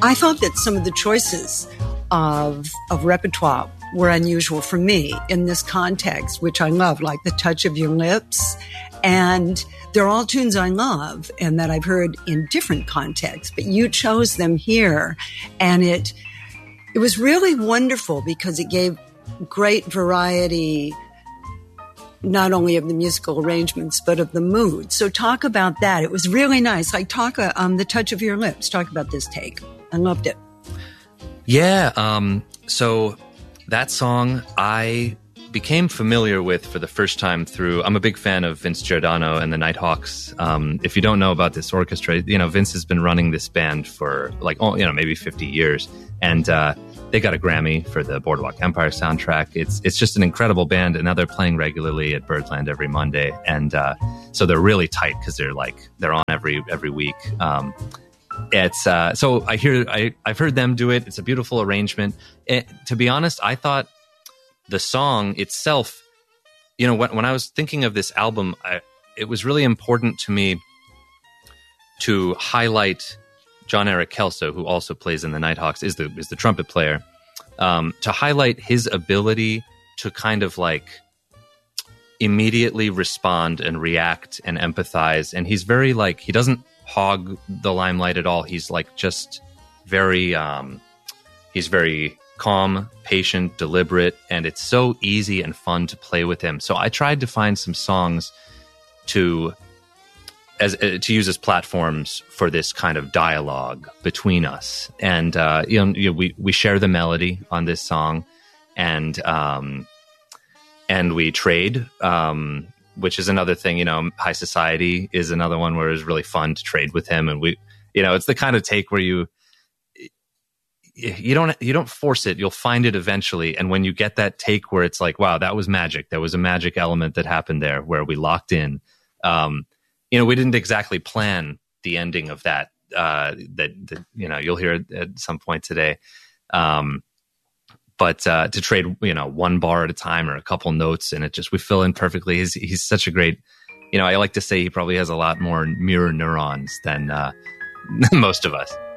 I thought that some of the choices of repertoire were unusual for me in this context, which I love, like The Touch of Your Lips. And they're all tunes I love and that I've heard in different contexts, but you chose them here. And it was really wonderful because it gave great variety, not only of the musical arrangements, but of the mood. So talk about that. It was really nice. Like The Touch of Your Lips. Talk about this take. I loved it. Yeah. So that song I became familiar with for the first time through, I'm a big fan of Vince Giordano and the Nighthawks. If you don't know about this orchestra, Vince has been running this band for maybe 50 years. And they got a Grammy for the Boardwalk Empire soundtrack. It's just an incredible band. And now they're playing regularly at Birdland every Monday. And so they're really tight because they're on every week. So I've heard them do it. It's a beautiful arrangement. To be honest, I thought the song itself, when I was thinking of this album, it was really important to me to highlight John Eric Kelso, who also plays in the Nighthawks, is the trumpet player, to highlight his ability to kind of immediately respond and react and empathize. And he's very he doesn't hog the limelight at all. He's just very, he's very calm, patient, deliberate, and it's so easy and fun to play with him. So I tried to find some songs to use as platforms for this kind of dialogue between us. And we share the melody on this song, and we trade, which is another thing. High Society is another one where it was really fun to trade with him, and it's the kind of take where you don't force it. You'll find it eventually. And when you get that take where it's wow, that was magic. There was a magic element that happened there where we locked in. We didn't exactly plan the ending of that, you'll hear it at some point today. But to trade, one bar at a time or a couple notes, and we fill in perfectly. He's such a great, I like to say he probably has a lot more mirror neurons than most of us.